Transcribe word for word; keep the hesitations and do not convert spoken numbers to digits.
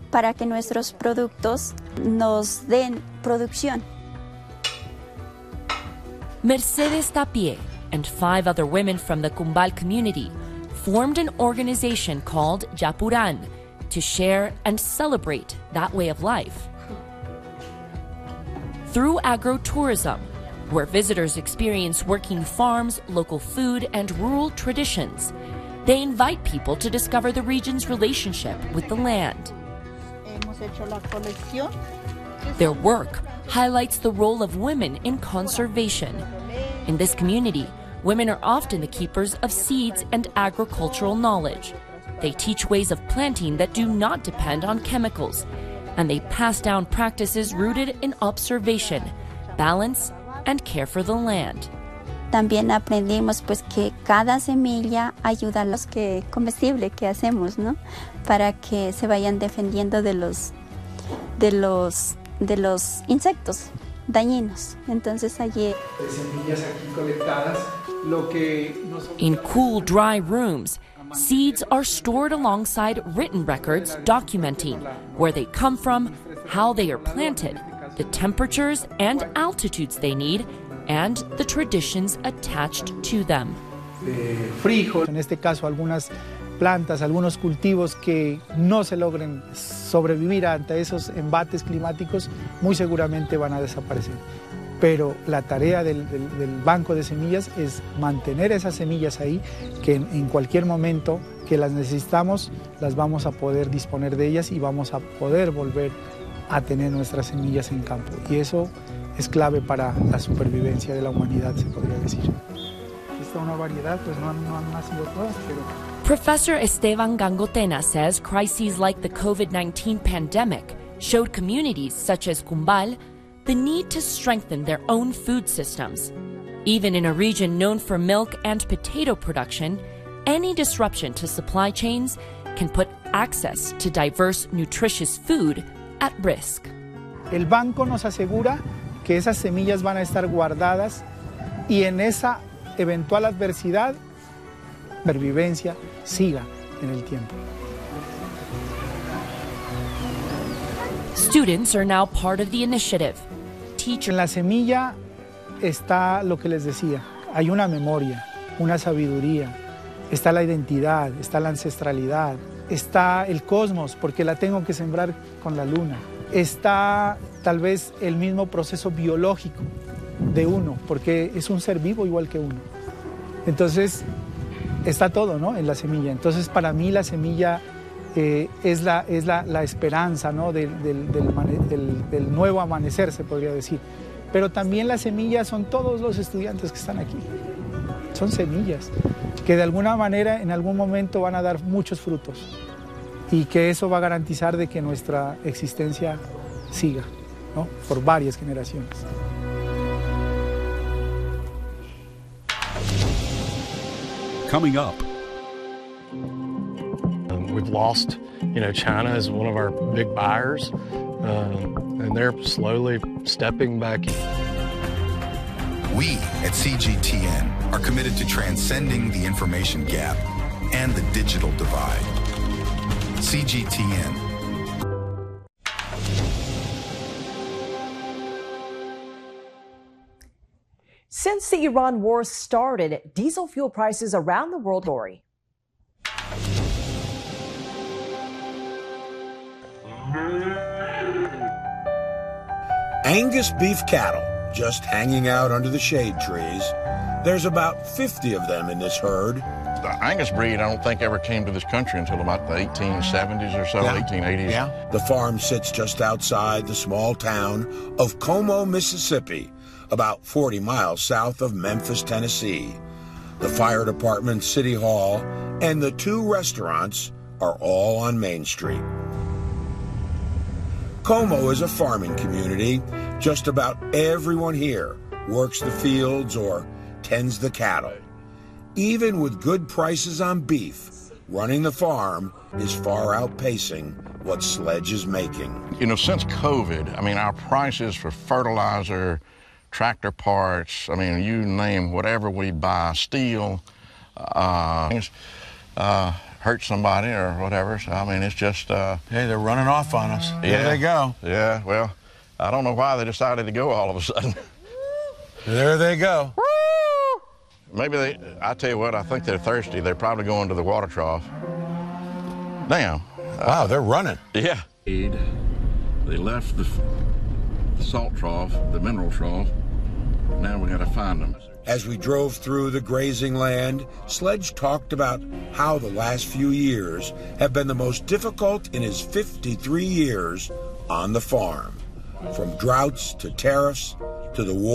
para que nuestros productos nos den producción. Mercedes Tapie and five other women from the Cumbal community formed an organization called Yapuran to share and celebrate that way of life. Through agrotourism, where visitors experience working farms, local food, and rural traditions, they invite people to discover the region's relationship with the land. Their work highlights the role of women in conservation. In this community, women are often the keepers of seeds and agricultural knowledge. They teach ways of planting that do not depend on chemicals, and they pass down practices rooted in observation, balance, and care for the land. También aprendimos pues que cada semilla ayuda a los que comestibles que hacemos, ¿no? Para que se vayan defendiendo de los de los de los insectos dañinos. Entonces allí semillas aquí colectadas, lo que in cool, dry rooms, seeds are stored alongside written records documenting where they come from, how they are planted, the temperatures and altitudes they need, and the traditions attached to them. De frijol, en este caso algunas plantas, algunos cultivos que no se logren sobrevivir ante esos embates climáticos, muy seguramente van a desaparecer. Pero la tarea del, del, del banco de semillas es mantener esas semillas ahí, que en, en cualquier momento que las necesitamos, las vamos a poder disponer de ellas y vamos a poder volver a tener nuestras semillas en campo. Y eso es clave para la supervivencia de la humanidad, se podría decir. Esta es una variedad, pues no han, no han nacido todas, pero... Professor Esteban Gangotena says crises like the COVID nineteen pandemic showed communities such as Cumbal the need to strengthen their own food systems. Even in a region known for milk and potato production, any disruption to supply chains can put access to diverse, nutritious food at risk. El banco nos asegura que esas semillas van a estar guardadas y en esa eventual adversidad, supervivencia siga en el tiempo. Students are now part of the initiative. En la semilla está lo que les decía, hay una memoria, una sabiduría, está la identidad, está la ancestralidad, está el cosmos, porque la tengo que sembrar con la luna, está tal vez el mismo proceso biológico de uno, porque es un ser vivo igual que uno. Entonces, está todo, ¿no?, en la semilla. Entonces, para mí la semilla eh, es, la, es la, la esperanza, ¿no?, del, del, del, del, del nuevo amanecer, se podría decir. Pero también la semilla son todos los estudiantes que están aquí. Son semillas que de alguna manera en algún momento van a dar muchos frutos y que eso va a garantizar de que nuestra existencia siga, ¿no?, por varias generaciones. Coming up. Um, we've lost, you know, China is one of our big buyers, uh, and they're slowly stepping back in. We at C G T N are committed to transcending the information gap and the digital divide. C G T N. Since the Iran war started, diesel fuel prices around the world soaring. Angus beef cattle just hanging out under the shade trees. There's about fifty of them in this herd. The Angus breed, I don't think ever came to this country until about the eighteen seventies or so, Yeah. eighteen eighties. Yeah. The farm sits just outside the small town of Como, Mississippi, about forty miles south of Memphis, Tennessee. The fire department, city hall, and the two restaurants are all on Main Street. Como is a farming community. Just about everyone here works the fields or tends the cattle. Even with good prices on beef, running the farm is far outpacing what Sledge is making. You know, since COVID, I mean, our prices for fertilizer, tractor parts, I mean, you name whatever we buy, steel, uh, uh, hurt somebody or whatever. So, I mean, it's just... Uh, hey, they're running off on us. Yeah, there they go. Yeah, well, I don't know why they decided to go all of a sudden. There they go. Maybe they... I tell you what, I think they're thirsty. They're probably going to the water trough. Damn. Wow, they're running. Yeah. They left the, the salt trough, the mineral trough. Now we got to find them. As we drove through the grazing land, Sledge talked about how the last few years have been the most difficult in his fifty-three years on the farm. From droughts to tariffs to the war.